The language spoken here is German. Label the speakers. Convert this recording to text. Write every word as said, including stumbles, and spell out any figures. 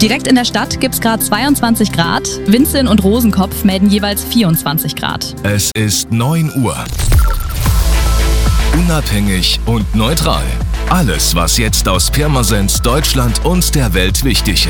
Speaker 1: Direkt in der Stadt gibt's gerade zweiundzwanzig Grad. Winzeln und Rosenkopf melden jeweils vierundzwanzig Grad.
Speaker 2: Es ist neun Uhr. Unabhängig und neutral. Alles, was jetzt aus Pirmasens, Deutschland und der Welt wichtig